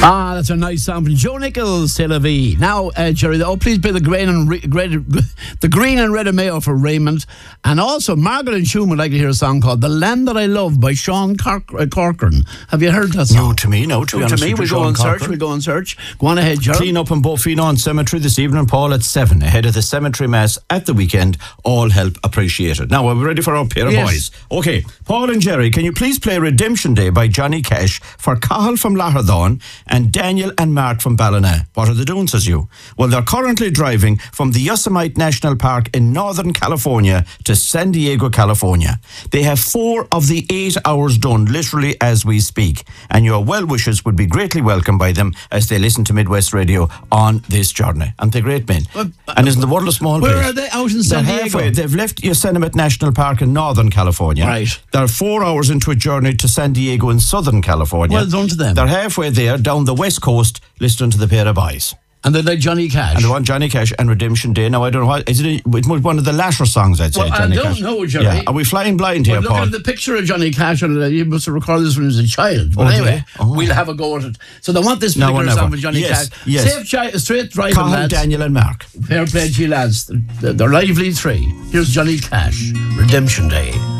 Ah, that's a nice song from Joe Nichols, C'est la vie. Now, Jerry, please play the green and red of mayo for Raymond. And also, Margaret and Shum would like to hear a song called The Land That I Love by Sean Corcoran. Have you heard that song? No, to me, no. To me, we'll go and search. Go on ahead, Jerry. Clean up in Beaufinon Cemetery this evening, Paul, at 7, ahead of the cemetery mass at the weekend. All help appreciated. Now, are we ready for our pair of boys? Okay, Paul and Jerry, can you please play Redemption Day by Johnny Cash for Cathal from Lahardhawn and Daniel and Mark from Ballina? What are they doing, says you? Well, they're currently driving from the Yosemite National Park in Northern California to San Diego, California. They have 4 of the 8 hours done, literally as we speak. And your well wishes would be greatly welcomed by them as they listen to Midwest Radio on this journey. Aren't they great men? And isn't the world a small place? Where are they? Out in San Diego? Halfway. They've left Yosemite National Park in Northern California. Right. They're 4 hours into a journey to San Diego in Southern California. Well done to them. They're halfway there, down the west coast, listening to the pair of boys. And they like Johnny Cash. And they want Johnny Cash and Redemption Day. Now, I don't know what... Is it one of the latter songs, I'd say, well, Johnny Cash? I don't know, Jerry. Yeah. Are we flying blind here, Paul? Paul? Look at the picture of Johnny Cash. You must have recorded this when he was a child. But anyway, we'll have a go at it. So they want this particular song with Johnny Cash. Yes. Safe straight driving, Cathal, lads. Daniel and Mark. Fair play to you, lads. They're lively 3. Here's Johnny Cash, Redemption Day.